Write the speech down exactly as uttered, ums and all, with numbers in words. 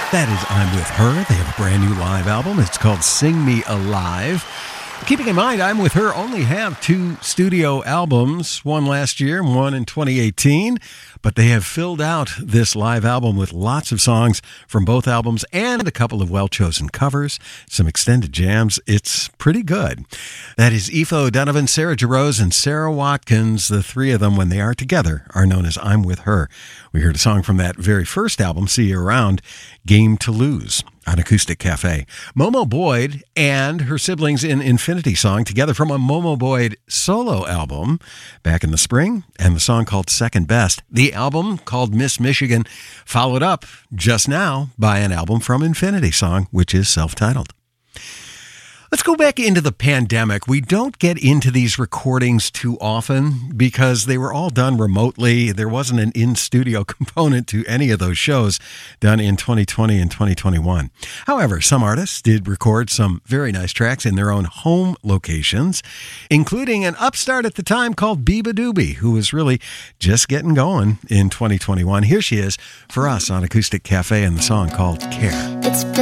That is I'm With Her. They have a brand new live album. It's called Sing Me Alive. Keeping in mind, I'm With Her only have two studio albums, one last year and one in twenty eighteen, but they have filled out this live album with lots of songs from both albums and a couple of well-chosen covers, some extended jams. It's pretty good. That is Aoife O'Donovan, Sarah Jarosz, and Sarah Watkins. The three of them, when they are together, are known as I'm With Her. We heard a song from that very first album, See You Around, Game to Lose, on Acoustic Cafe. Momo Boyd and her siblings in Infinity Song together from a Momo Boyd solo album back in the spring, and the song called Second Best. The album called Miss Michigan followed up just now by an album from Infinity Song, which is self-titled. Let's go back into the pandemic. We don't get into these recordings too often because they were all done remotely. There wasn't an in-studio component to any of those shows done in twenty twenty and twenty twenty-one. However, some artists did record some very nice tracks in their own home locations, including an upstart at the time called Biba Doobie, who was really just getting going in twenty twenty-one. Here she is for us on Acoustic Cafe and the song called Care. It's